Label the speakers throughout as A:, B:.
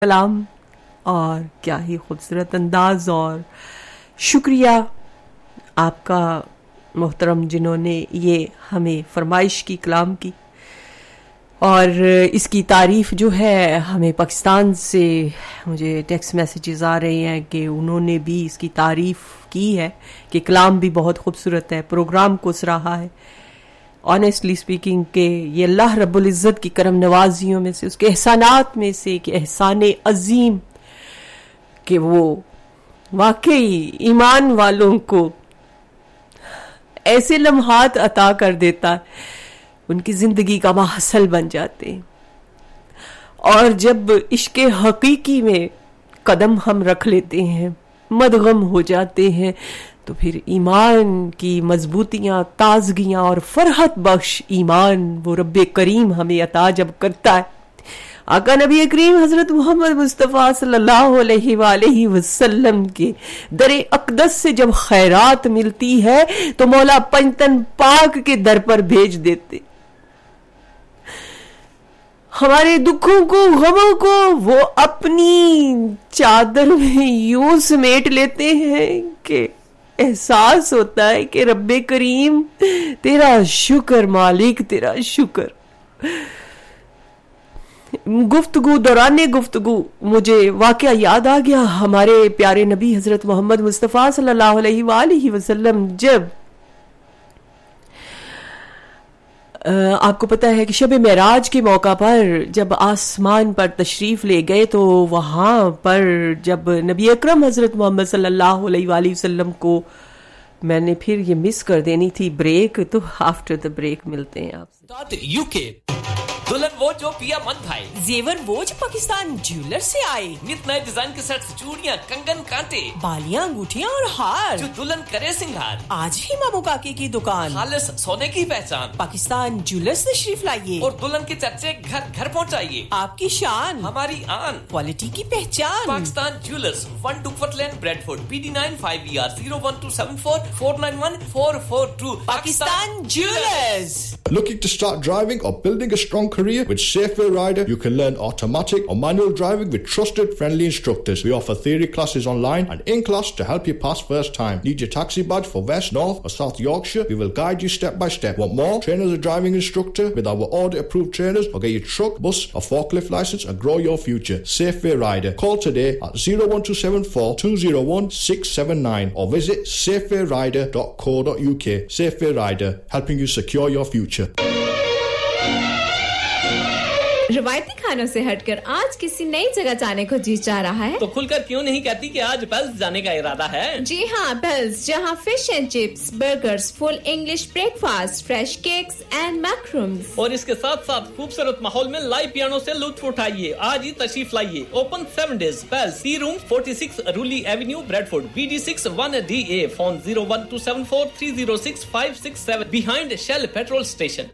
A: کلام اور کیا ہی خوبصورت انداز، اور شکریہ آپ کا محترم جنہوں نے یہ ہمیں فرمائش کی کلام کی، اور اس کی تعریف جو ہے ہمیں پاکستان سے مجھے ٹیکسٹ میسیجز آ رہے ہیں کہ انہوں نے بھی اس کی تعریف کی ہے کہ کلام بھی بہت خوبصورت ہے، پروگرام کو سراہا ہے۔ آنیسٹلی اسپیکنگ کہ یہ اللہ رب العزت کی کرم نوازیوں میں سے، اس کے احسانات میں سے کہ احسان عظیم کہ وہ واقعی ایمان والوں کو ایسے لمحات عطا کر دیتا ان کی زندگی کا محصل بن جاتے ہیں، اور جب عشق حقیقی میں قدم ہم رکھ لیتے ہیں، مدغم ہو جاتے ہیں، تو پھر ایمان کی مضبوطیاں، تازگیاں اور فرحت بخش ایمان وہ رب کریم ہمیں عطا جب کرتا ہے۔ آقا نبی کریم حضرت محمد مصطفیٰ صلی اللہ علیہ وآلہ وسلم کے در اقدس سے جب خیرات ملتی ہے تو مولا پنجتن پاک کے در پر بھیج دیتے، ہمارے دکھوں کو، غموں کو وہ اپنی چادر میں یوں سمیٹ لیتے ہیں کہ احساس ہوتا ہے کہ رب کریم تیرا شکر، مالک تیرا شکر۔ دوران گفتگو مجھے واقعہ یاد آ گیا، ہمارے پیارے نبی حضرت محمد مصطفیٰ صلی اللہ علیہ وآلہ وسلم جب آپ کو پتہ ہے کہ شب معراج کے موقع پر جب آسمان پر تشریف لے گئے تو وہاں پر جب نبی اکرم حضرت محمد صلی اللہ علیہ وآلہ وسلم کو میں نے پھر یہ مس کر دینی تھی بریک، تو آفٹر دا بریک ملتے ہیں آپ سے۔
B: UK دلہن وہ جو پیا من بھائی،
C: زیور وہ جو پاکستان جیولر سے آئے،
B: نت نئے ڈیزائن کے سیٹس، چوڑیاں، کنگن، کانٹے،
C: بالیاں، انگوٹھیاں اور ہار،
B: جو دلہن کرے سنگھار،
C: آج ہی مامو کاکی کی دکان،
B: خالص سونے کی پہچان،
C: پاکستان جیولر سے تشریف لائیے
B: اور دلہن کے چرچے گھر گھر پہنچائیے۔
C: آپ کی شان،
B: ہماری آن،
C: کوالٹی کی پہچان،
B: Pakistan jewellers, 1 ڈکفٹ lane, bread Ford, PD9 5ER 01274 491 442۔
C: Pakistan jewellers.
D: Looking to start driving or building a strong career with Safeway Rider? You can learn automatic or manual driving with trusted, friendly instructors. We offer theory classes online and in class to help you pass first time. Need your taxi badge for West, North or South Yorkshire? We will guide you step by step. Want more? Train as a driving instructor with our audit approved trainers, or get your truck, bus or forklift license and grow your future. Safeway Rider. Call today at 01274 201 679 or visit safewayrider.co.uk. Safeway Rider, helping you secure your future.
E: روایتی کھانوں سے ہٹ کر آج کسی نئی جگہ جانے کو جی چاہ رہا ہے
B: تو کھل کر کیوں نہیں کہتی کہ آج پیلس جانے کا ارادہ ہے؟
E: جی ہاں، پیلس، جہاں fish and chips, burgers, full English break fast, fresh cakes and میکرومز،
B: اور اس کے ساتھ ساتھ خوبصورت ماحول میں لائیو پیانو سے لطف اٹھائیے۔ آج ہی تشریف لائیے۔ Open 7 days۔ پیلس، سی روم 46 رولی avenue, bread Ford, BD6 1DA۔ Phone 01274 306 567 behind Shell petrol station۔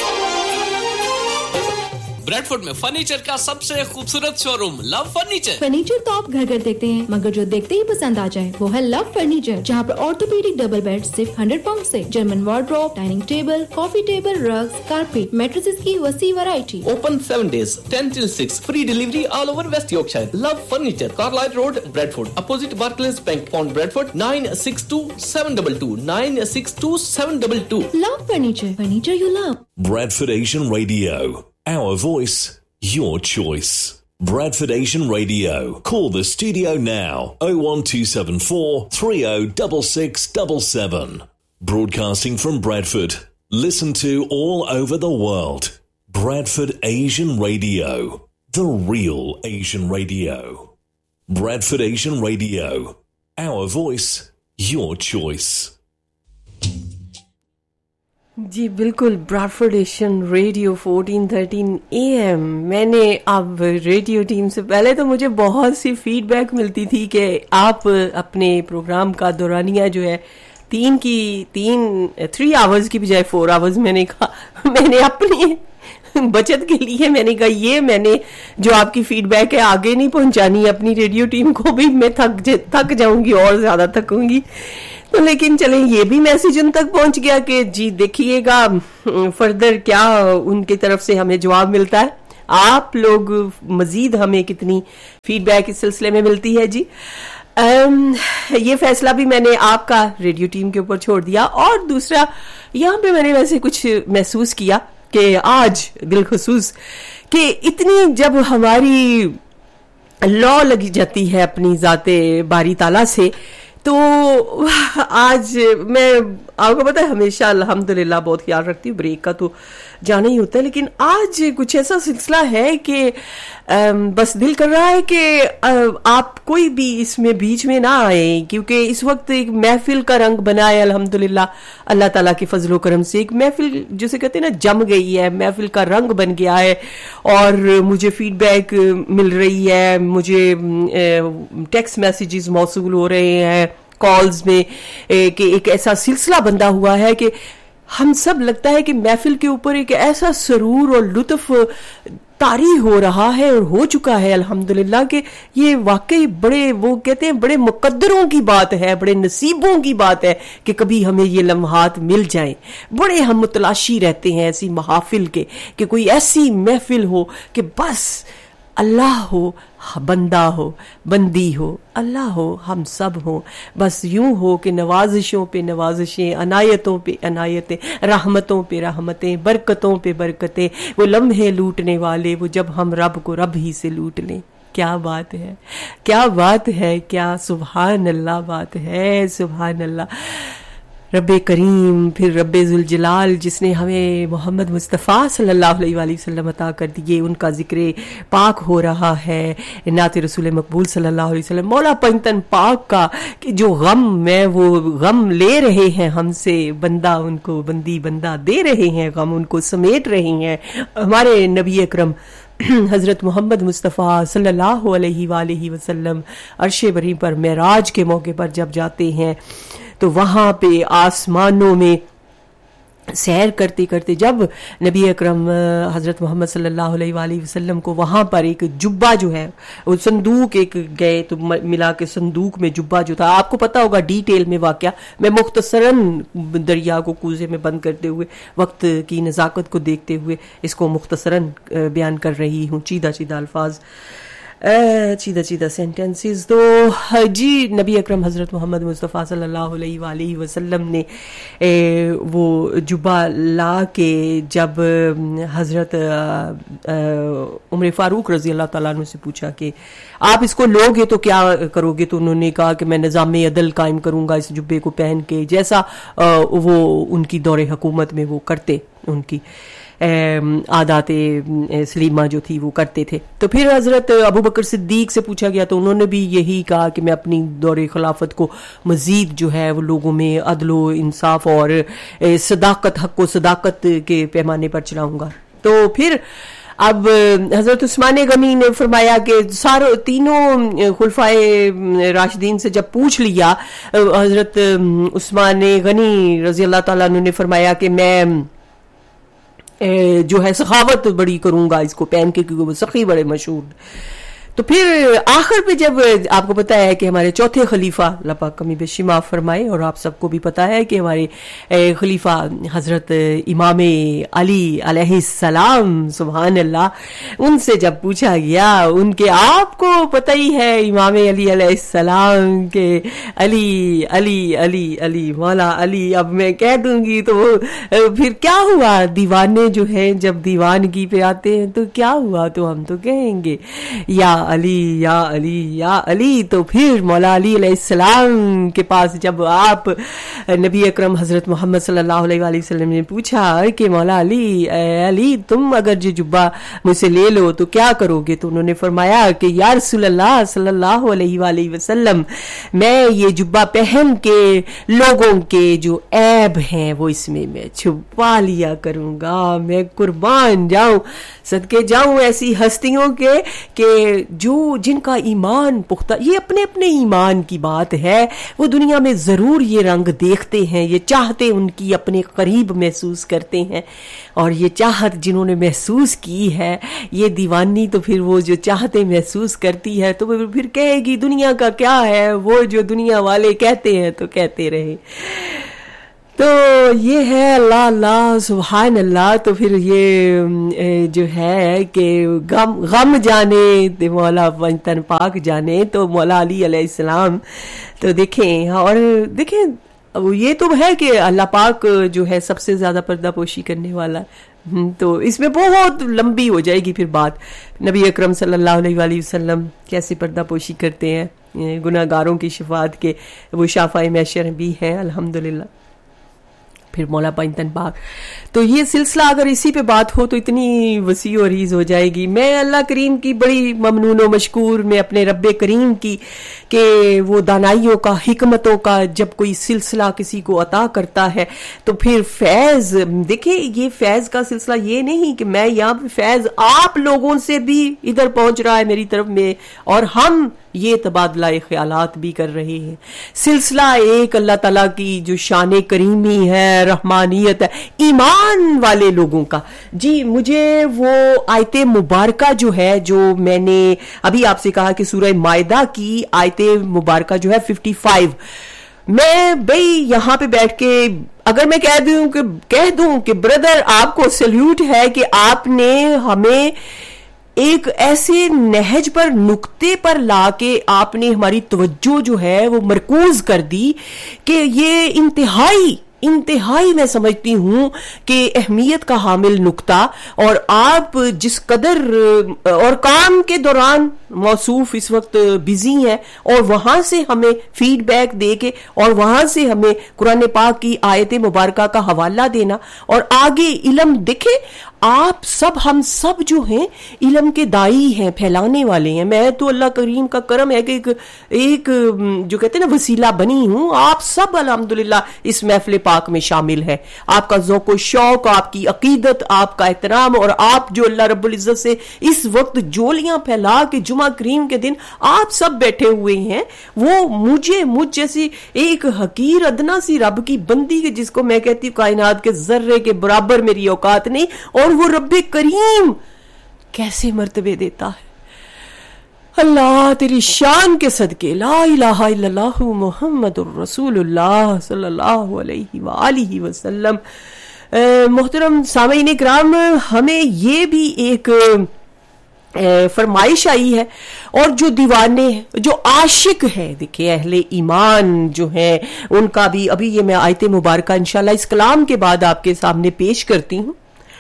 B: Bread Ford میں فرنیچر کا سب سے خوبصورت شو روم لو فرنیچر۔
E: فرنیچر تو آپ گھر گھر دیکھتے ہیں، مگر جو دیکھتے ہی پسند آ جائے وہ ہے لو فرنیچر، جہاں پر آرتھوپیڈک ڈبل بیڈ صرف 100 پاؤنڈ سے، جرمن وارڈروب، ڈائننگ ٹیبل، کافی ٹیبل، رگز، کارپیٹ، میٹریسز کی وسیع variety.
B: Open 7 days 10 till 6، free delivery all over waste Yorkshire. Love furniture, Carlyle road, bread Ford, opposite بارکلیز bank, phone bread Ford 962722 962722۔
E: Love furniture, furniture you love.
F: Bradford Asian Radio, our voice, your choice. Bradford Asian Radio. Call the studio now, 01274 306677. Broadcasting from Bradford. Listen to all over the world. Bradford Asian Radio. The real Asian radio. Bradford Asian Radio. Our voice, your choice.
A: جی بالکل، براڈفورڈ Asian radio 1413 AM۔ میں نے اب radio team سے پہلے تو مجھے بہت سی feed back ملتی تھی کہ آپ اپنے پروگرام کا دورانیہ جو ہے 3 hours کی بجائے 4 hours میں نے کہا، میں نے اپنی بچت کے لیے میں نے کہا یہ میں نے جو آپ کی فیڈ بیک ہے آگے نہیں پہنچانی، اپنی ریڈیو ٹیم کو بھی میں تھک جاؤں گی اور زیادہ تھکوں گی۔ تو لیکن چلیں یہ بھی میسیج ان تک پہنچ گیا کہ جی دیکھیے گا فردر کیا ان کی طرف سے ہمیں جواب ملتا ہے۔ آپ لوگ مزید ہمیں کتنی فیڈ بیک اس سلسلے میں ملتی ہے جی. یہ فیصلہ بھی میں نے آپ کا ریڈیو ٹیم کے اوپر چھوڑ دیا. اور دوسرا یہاں پہ میں نے ویسے کچھ محسوس کیا کہ آج بالخصوص کہ اتنی جب ہماری لا لگی جاتی ہے اپنی ذات باری تعالیٰ سے, تو آج میں آپ کو پتا ہے ہمیشہ الحمدللہ بہت خیال رکھتی ہوں, بریک کا تو جانا ہی ہوتا ہے, لیکن آج کچھ ایسا سلسلہ ہے کہ بس دل کر رہا ہے کہ آپ کوئی بھی اس میں بیچ میں نہ آئے, کیونکہ اس وقت ایک محفل کا رنگ بنا ہے الحمدللہ اللہ تعالیٰ کے فضل و کرم سے. ایک محفل جسے کہتے ہیں نا جم گئی ہے, محفل کا رنگ بن گیا ہے, اور مجھے فیڈ بیک مل رہی ہے, مجھے ٹیکسٹ میسیجز موصول ہو رہے ہیں کالز میں کہ ایک ایسا سلسلہ بندہ ہوا ہے کہ ہم سب لگتا ہے کہ محفل کے اوپر ایک ایسا سرور اور لطف طاری ہو رہا ہے اور ہو چکا ہے الحمدللہ کہ یہ واقعی بڑے وہ کہتے ہیں بڑے مقدروں کی بات ہے, بڑے نصیبوں کی بات ہے کہ کبھی ہمیں یہ لمحات مل جائیں. بڑے ہم متلاشی رہتے ہیں ایسی محافل کے کہ کوئی ایسی محفل ہو کہ بس اللہ ہو, بندہ ہو, بندی ہو, اللہ ہو, ہم سب ہوں, بس یوں ہو کہ نوازشوں پہ نوازشیں, عنایتوں پہ عنایتیں, رحمتوں پہ رحمتیں, برکتوں پہ برکتیں, وہ لمحے لوٹنے والے وہ جب ہم رب کو رب ہی سے لوٹ لیں. کیا بات ہے, کیا بات ہے, کیا سبحان اللہ بات ہے, سبحان اللہ. رب کریم پھر رب ذوالجلال جس نے ہمیں محمد مصطفیٰ صلی اللہ علیہ وآلہ وسلم عطا کر دیے, ان کا ذکر پاک ہو رہا ہے, نعت رسول مقبول صلی اللہ علیہ وسلم, مولا پنجتن پاک کا کہ جو غم میں وہ غم لے رہے ہیں ہم سے, بندہ ان کو بندی بندہ دے رہے ہیں, غم ان کو سمیٹ رہے ہیں. ہمارے نبی اکرم حضرت محمد مصطفیٰ صلی اللہ علیہ وآلہ وسلم عرش بری پر معراج کے موقع پر جب جاتے ہیں تو وہاں پہ آسمانوں میں سیر کرتے کرتے جب نبی اکرم حضرت محمد صلی اللہ علیہ وآلہ وسلم کو وہاں پر ایک جبہ جو ہے وہ صندوق ایک گئے تو ملا کے صندوق میں جبہ جو تھا, آپ کو پتا ہوگا ڈیٹیل میں واقعہ, میں مختصراً دریا کو کوزے میں بند کرتے ہوئے وقت کی نزاکت کو دیکھتے ہوئے اس کو مختصراً بیان کر رہی ہوں, چیدہ چیدہ الفاظ, چیدہ چیدہ سینٹنسز. تو جی نبی اکرم حضرت محمد مصطفیٰ صلی اللہ علیہ وآلہ وسلم نے وہ جبہ لا کے جب حضرت عمر فاروق رضی اللہ تعالیٰ عنہ سے پوچھا کہ آپ اس کو لو گے تو کیا کرو گے, تو انہوں نے کہا کہ میں نظام عدل قائم کروں گا اس جبے کو پہن کے, جیسا وہ ان کی دور حکومت میں وہ کرتے, ان کی عادات سلیمہ جو تھی وہ کرتے تھے. تو پھر حضرت ابو بکر صدیق سے پوچھا گیا تو انہوں نے بھی یہی کہا کہ میں اپنی دور خلافت کو مزید جو ہے وہ لوگوں میں عدل و انصاف اور صداقت, حق و صداقت کے پیمانے پر چلاؤں گا. تو پھر اب حضرت عثمان غنی نے فرمایا کہ سارے تینوں خلفائے راشدین سے جب پوچھ لیا, حضرت عثمان غنی رضی اللہ تعالیٰ عنہ نے فرمایا کہ میں جو ہے سخاوت بڑی کروں گا اس کو پہن کے, کیونکہ وہ سخی بڑے مشہور. تو پھر آخر پہ جب آپ کو پتا ہے کہ ہمارے چوتھے خلیفہ اللہ پاک کمی بیشی معاف فرمائے, اور آپ سب کو بھی پتا ہے کہ ہمارے خلیفہ حضرت امام علی علیہ السلام سبحان اللہ, ان سے جب پوچھا گیا, ان کے آپ کو پتہ ہی ہے امام علی علیہ السلام کے علی علی علی علی مولا علی, اب میں کہہ دوں گی تو پھر کیا ہوا, دیوانے جو ہیں جب دیوانگی پہ آتے ہیں تو کیا ہوا, تو ہم تو کہیں گے یا علی یا علی یا علی. تو پھر مولا علی علیہ السلام کے پاس جب آپ نبی اکرم حضرت محمد صلی اللہ علیہ وآلہ وسلم نے پوچھا کہ مولا علی, علی تم اگر جو جبہ مجھ سے لے لو تو کیا کرو گے, تو انہوں نے فرمایا کہ یا رسول اللہ صلی اللہ علیہ وآلہ وسلم, میں یہ جبہ پہن کے لوگوں کے جو عیب ہیں وہ اس میں چھپا لیا کروں گا. میں قربان جاؤں, صدقے جاؤں ایسی ہستیوں کے کہ جو جن کا ایمان پختہ, یہ اپنے اپنے ایمان کی بات ہے, وہ دنیا میں ضرور یہ رنگ دیکھتے ہیں, یہ چاہتے ان کی اپنے قریب محسوس کرتے ہیں, اور یہ چاہت جنہوں نے محسوس کی ہے, یہ دیوانی تو پھر وہ جو چاہتے محسوس کرتی ہے تو پھر کہے گی دنیا کا کیا ہے, وہ جو دنیا والے کہتے ہیں تو کہتے رہے. تو یہ ہے اللہ اللہ سبحان اللہ. تو پھر یہ جو ہے کہ غم جانے مولا پنجتن پاک جانے, تو مولا علی علیہ السلام تو دیکھیں, اور دیکھیں یہ تو ہے کہ اللہ پاک جو ہے سب سے زیادہ پردہ پوشی کرنے والا, تو اس میں بہت لمبی ہو جائے گی پھر بات. نبی اکرم صلی اللہ علیہ وآلہ وسلم کیسے پردہ پوشی کرتے ہیں, گناہ گاروں کی شفاعت کے وہ شافع محشر بھی ہیں الحمدللہ. پھر مولا پنجتن پاک, تو یہ سلسلہ اگر اسی پہ بات ہو تو اتنی وسیع و عریض ہو جائے گی. میں اللہ کریم کی بڑی ممنون و مشکور, میں اپنے رب کریم کی کہ وہ دانائیوں کا, حکمتوں کا جب کوئی سلسلہ کسی کو عطا کرتا ہے تو پھر فیض, دیکھیں یہ فیض کا سلسلہ یہ نہیں کہ میں یہاں پہ فیض آپ لوگوں سے بھی ادھر پہنچ رہا ہے میری طرف میں, اور ہم یہ تبادلہ خیالات بھی کر رہے ہیں. سلسلہ ایک اللہ تعالیٰ کی جو شان کریمی ہے, رحمانیت ہے, ایمان والے لوگوں کا. جی مجھے وہ آیت مبارکہ جو ہے, جو میں نے ابھی آپ سے کہا کہ سورہ مائدہ کی آیت مبارکہ جو ہے 55, میں بھئی یہاں پہ بیٹھ کے اگر میں کہہ دوں کہ بردر آپ کو سیلیوٹ ہے کہ آپ نے ہمیں ایک ایسے نہج پر, نقطے پر لا کے آپ نے ہماری توجہ جو ہے وہ مرکوز کر دی کہ یہ انتہائی میں سمجھتی ہوں کہ اہمیت کا حامل نقطہ, اور آپ جس قدر اور کام کے دوران موصوف اس وقت بزی ہیں, اور وہاں سے ہمیں فیڈ بیک دے کے اور وہاں سے ہمیں قرآن پاک کی آیت مبارکہ کا حوالہ دینا, اور آگے علم دیکھیں آپ سب, ہم سب جو ہیں علم کے دائی ہیں, پھیلانے والے ہیں. میں تو اللہ کریم کا کرم ہے کہ ایک جو کہتے ہیں نا وسیلہ بنی ہوں. آپ سب الحمدللہ اس محفل پاک میں شامل ہے. آپ کا ذوق و شوق, آپ کی عقیدت, آپ کا احترام, اور آپ جو اللہ رب العزت سے اس وقت جولیاں پھیلا کے جمعہ کریم کے دن آپ سب بیٹھے ہوئے ہیں, وہ مجھ جیسی ایک حقیر ادنا سی رب کی بندی, جس کو میں کہتی ہوں کائنات کے ذرے کے برابر میری اوقات نہیں, اور وہ رب کریم کیسے مرتبے دیتا ہے. اللہ تیری شان کے صدقے, لا الہ الا اللہ محمد الرسول اللہ صلی اللہ علیہ وآلہ وسلم. محترم سامعین کرام, ہمیں یہ بھی ایک فرمائش آئی ہے, اور جو دیوانے جو عاشق ہے, دیکھیں اہل ایمان جو ہیں ان کا بھی ابھی یہ میں آیت مبارکہ انشاءاللہ اس کلام کے بعد آپ کے سامنے پیش کرتی ہوں,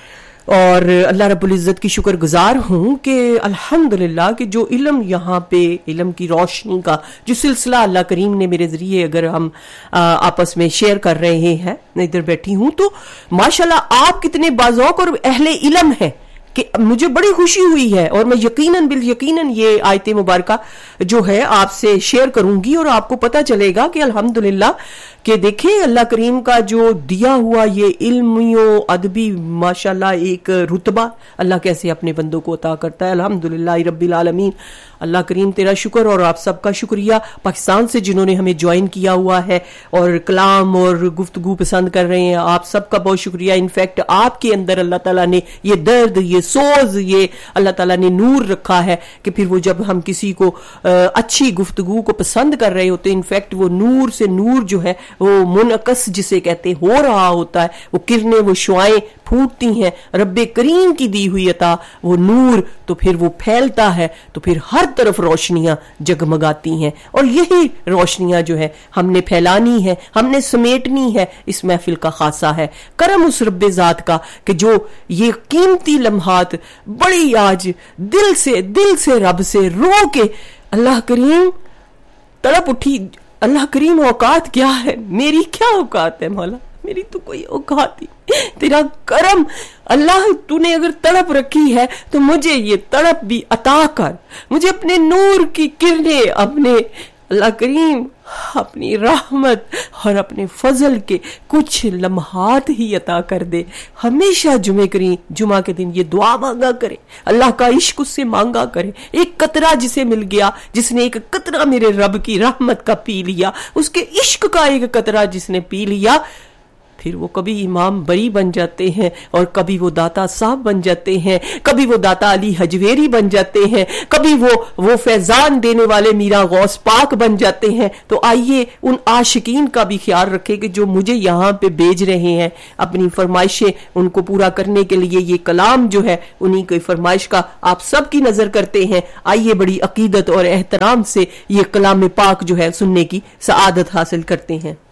A: اور اللہ رب العزت کی شکر گزار ہوں کہ الحمدللہ کہ جو علم یہاں پہ, علم کی روشنی کا جو سلسلہ اللہ کریم نے میرے ذریعے اگر ہم آپس میں شیئر کر رہے ہیں, میں ادھر بیٹھی ہوں تو ماشاءاللہ آپ کتنے باذوق اور اہل علم ہیں کہ مجھے بڑی خوشی ہوئی ہے, اور میں یقیناً یہ آیت مبارکہ جو ہے آپ سے شیئر کروں گی, اور آپ کو پتہ چلے گا کہ الحمدللہ کہ دیکھیں اللہ کریم کا جو دیا ہوا یہ علمی و ادبی ماشاءاللہ ایک رتبہ اللہ کیسے اپنے بندوں کو عطا کرتا ہے. الحمدللہ رب العالمین. اللہ کریم تیرا شکر, اور آپ سب کا شکریہ پاکستان سے جنہوں نے ہمیں جوائن کیا ہوا ہے اور کلام اور گفتگو پسند کر رہے ہیں, آپ سب کا بہت شکریہ. انفیکٹ آپ کے اندر اللہ تعالیٰ نے یہ درد, یہ سوز, یہ اللہ تعالیٰ نے نور رکھا ہے کہ پھر وہ جب ہم کسی کو اچھی گفتگو کو پسند کر رہے ہوتے, انفیکٹ وہ نور سے نور جو ہے وہ منعکس جسے کہتے ہو رہا ہوتا ہے, وہ کرنیں, وہ شعائیں پھوٹتی ہیں, رب کریم کی دی ہوئی عطا وہ نور, تو پھر وہ پھیلتا ہے, تو پھر ہر طرف روشنیاں جگمگاتی ہیں, اور یہی روشنیاں جو ہے ہم نے پھیلانی ہے, ہم نے سمیٹنی ہے. اس محفل کا خاصہ ہے کرم اس رب ذات کا کہ جو یہ قیمتی لمحات بڑی آج دل سے رب سے رو کے اللہ کریم تڑپ اٹھی. اللہ کریم اوقات کیا ہے, میری کیا اوقات ہے مولا, میری تو کوئی اوقات ہی, تیرا کرم اللہ, تو نے اگر تڑپ رکھی ہے تو مجھے یہ تڑپ بھی عطا کر, مجھے اپنے نور کی کرنیں, اپنے اللہ کریم اپنی رحمت اور اپنے فضل کے کچھ لمحات ہی عطا کر دے. ہمیشہ جمعہ کے دن یہ دعا مانگا کرے, اللہ کا عشق اس سے مانگا کرے. ایک قطرہ جسے مل گیا, جس نے ایک قطرہ میرے رب کی رحمت کا پی لیا, اس کے عشق کا ایک قطرہ جس نے پی لیا, پھر وہ کبھی امام بری بن جاتے ہیں اور کبھی وہ داتا صاحب بن جاتے ہیں, کبھی وہ داتا علی حجویری بن جاتے ہیں, کبھی وہ فیضان دینے والے میرا غوث پاک بن جاتے ہیں. تو آئیے ان عاشقین کا بھی خیال رکھے کہ جو مجھے یہاں پہ بھیج رہے ہیں اپنی فرمائشیں ان کو پورا کرنے کے لیے. یہ کلام جو ہے انہی کی فرمائش کا آپ سب کی نظر کرتے ہیں. آئیے بڑی عقیدت اور احترام سے یہ کلام پاک جو ہے سننے کی سعادت حاصل کرتے ہیں.